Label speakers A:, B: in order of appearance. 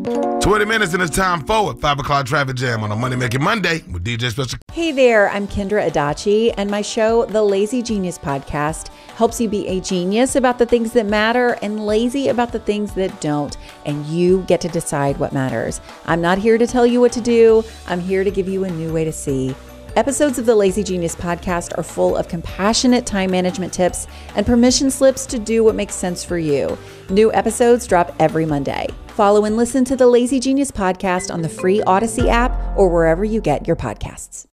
A: 20 minutes and it's time for 5 o'clock traffic jam on a Money Making Monday with DJ Special.
B: Hey there, I'm Kendra Adachi, and my show, The Lazy Genius Podcast, helps you be a genius about the things that matter and lazy about the things that don't, and you get to decide what matters. I'm not here to tell you what to do. I'm here to give you a new way to see. Episodes of the Lazy Genius Podcast are full of compassionate time management tips and permission slips to do what makes sense for you. New episodes drop every Monday. Follow and listen to the Lazy Genius Podcast on the free Odyssey app or wherever you get your podcasts.